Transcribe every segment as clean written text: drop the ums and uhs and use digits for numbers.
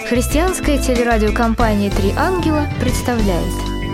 Христианская телерадиокомпания «Три ангела» представляет.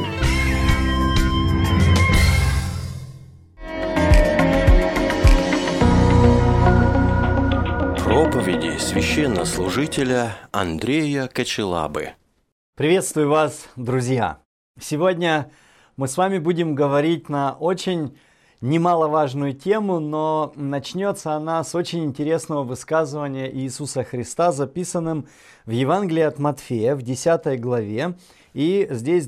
Проповеди священнослужителя Андрея Кочелабы. Приветствую вас, друзья! Сегодня мы с вами будем говорить на очень немаловажную тему, но начнется она с очень интересного высказывания Иисуса Христа, записанным в Евангелии от Матфея в 10 главе, и здесь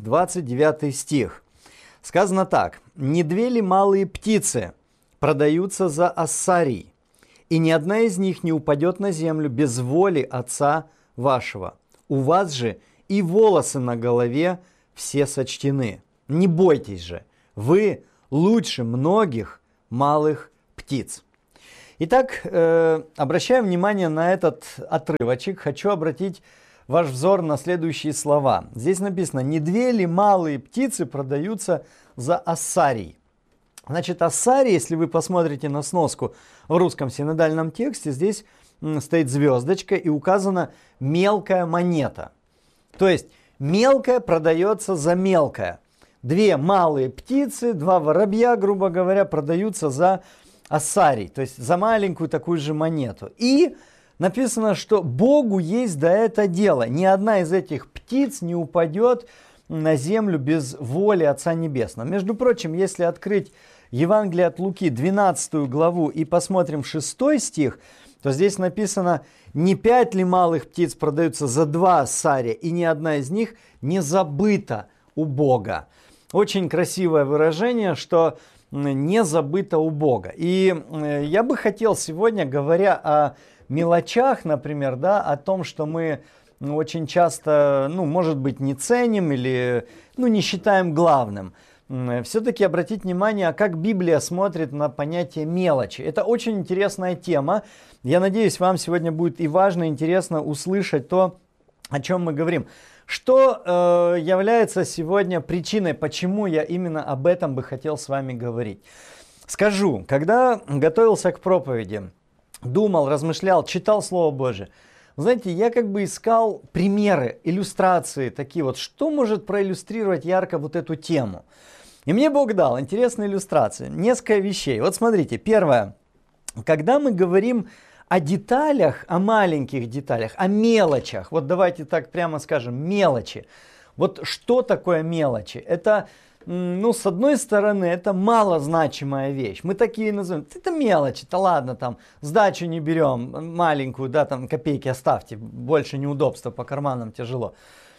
29 стих. Сказано так: «Не две ли малые птицы продаются за ассарий, и ни одна из них не упадет на землю без воли Отца вашего? У вас же и волосы на голове все сочтены. Не бойтесь же, вы лучше многих малых птиц». Итак, обращаю внимание на этот отрывочек. Хочу обратить ваш взор на следующие слова. Здесь написано: «Не две ли малые птицы продаются за ассарий?» Значит, ассарий, если вы посмотрите на сноску в русском синодальном тексте, здесь стоит звездочка и указана мелкая монета. То есть мелкая продается за мелкое. Две малые птицы, два воробья, грубо говоря, продаются за ассарий, то есть за маленькую такую же монету. И написано, что Богу есть до этого дело. Ни одна из этих птиц не упадет на землю без воли Отца Небесного. Между прочим, если открыть Евангелие от Луки, 12 главу, и посмотрим 6 стих, то здесь написано: «Не 5 ли малых птиц продаются за 2 ассария, и ни одна из них не забыта у Бога». Очень красивое выражение, что не забыто у Бога. И я бы хотел сегодня, говоря о мелочах, например, о том, что мы очень часто, может быть, не ценим или не считаем главным, все-таки обратить внимание, как Библия смотрит на понятие мелочи. Это очень интересная тема. Я надеюсь, вам сегодня будет и важно, и интересно услышать то, о чем мы говорим. Что является сегодня причиной, почему я именно об этом бы хотел с вами говорить? Скажу, когда готовился к проповеди, думал, размышлял, читал Слово Божие, знаете, я искал примеры, иллюстрации такие вот, что может проиллюстрировать ярко вот эту тему. И мне Бог дал интересные иллюстрации, несколько вещей. Вот смотрите, первое, когда мы говорим о деталях, о маленьких деталях, о мелочах, вот давайте так прямо скажем, мелочи. Вот что такое мелочи? Это, с одной стороны, это малозначимая вещь. Мы такие называем: это мелочи, да ладно, там, сдачу не берем, маленькую, копейки оставьте, больше неудобства, по карманам тяжело.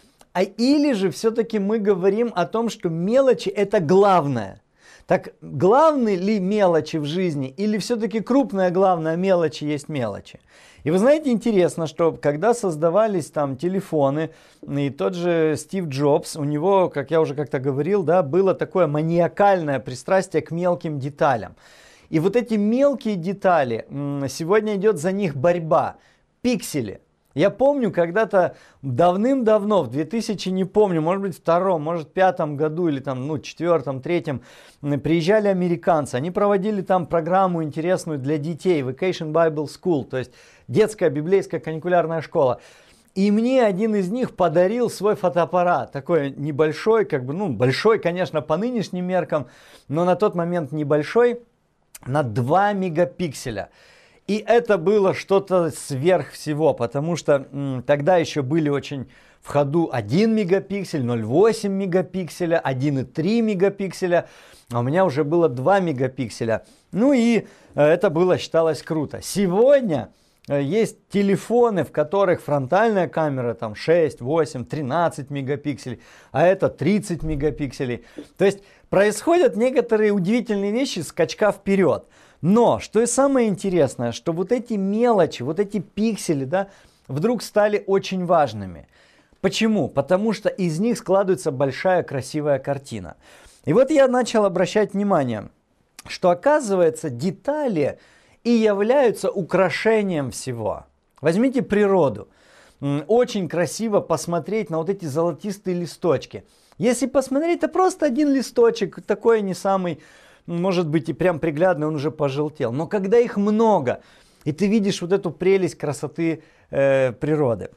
Или же все-таки мы говорим о том, что мелочи это главное. Так главные ли мелочи в жизни, или все-таки крупная главная мелочи есть мелочи? И вы знаете, интересно, что когда создавались телефоны, и тот же Стив Джобс, у него, как я уже как-то говорил, было такое маниакальное пристрастие к мелким деталям. И вот эти мелкие детали, сегодня идет за них борьба, пиксели. Я помню, когда-то давным-давно, в 2000, не помню, может быть, втором, может, пятом году или четвертом, третьем, приезжали американцы. Они проводили там программу интересную для детей, Vacation Bible School, то есть детская библейская каникулярная школа. И мне один из них подарил свой фотоаппарат, такой небольшой, большой, конечно, по нынешним меркам, но на тот момент небольшой, на 2 мегапикселя. И это было что-то сверх всего, потому что тогда еще были очень в ходу 1 мегапиксель, 0,8 мегапикселя, 1,3 мегапикселя, а у меня уже было 2 мегапикселя. И это было, считалось, круто. Сегодня есть телефоны, в которых фронтальная камера 6, 8, 13 мегапикселей, а это 30 мегапикселей. То есть происходят некоторые удивительные вещи, скачка вперед. Но, что и самое интересное, что вот эти мелочи, вот эти пиксели, вдруг стали очень важными. Почему? Потому что из них складывается большая красивая картина. И вот я начал обращать внимание, что оказывается детали и являются украшением всего. Возьмите природу. Очень красиво посмотреть на вот эти золотистые листочки. Если посмотреть, это просто один листочек, такой не самый, может быть, и прям приглядный, он уже пожелтел. Но когда их много, и ты видишь вот эту прелесть красоты природы.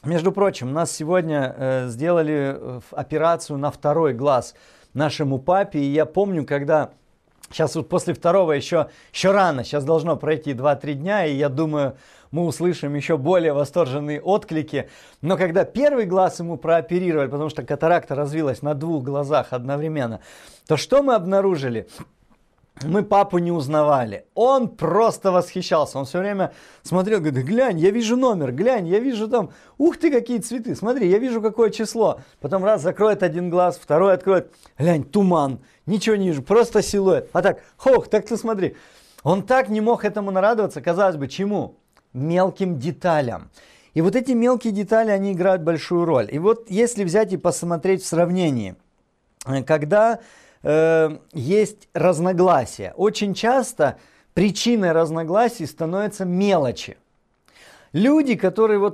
Между прочим, у нас сегодня сделали операцию на второй глаз нашему папе. И я помню, когда... Сейчас вот после второго еще рано, сейчас должно пройти 2-3 дня, и я думаю, мы услышим еще более восторженные отклики. Но когда первый глаз ему прооперировали, потому что катаракта развилась на 2 глазах одновременно, то что мы обнаружили? Мы папу не узнавали. Он просто восхищался. Он все время смотрел, говорит, глянь, я вижу номер, глянь, я вижу там, ух ты, какие цветы, смотри, я вижу какое число. Потом раз закроет один глаз, второй откроет, глянь, туман, ничего не вижу, просто силуэт. А так, хох, так ты смотри. Он так не мог этому нарадоваться, казалось бы, чему? Мелким деталям. И вот эти мелкие детали, они играют большую роль. И вот если взять и посмотреть в сравнении, когда... есть разногласия. Очень часто причиной разногласий становятся мелочи. Люди, которые вот